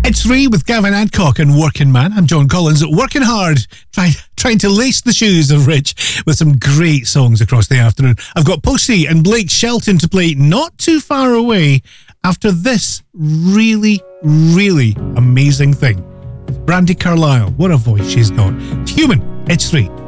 It's 3 with Gavin Adcock and Working Man. I'm John Collins, working hard, trying to lace the shoes of Rich with some great songs across the afternoon. I've got Pussy and Blake Shelton to play not too far away after this really, really amazing thing. Brandi Carlile, what a voice she's got. It's Human, it's 3.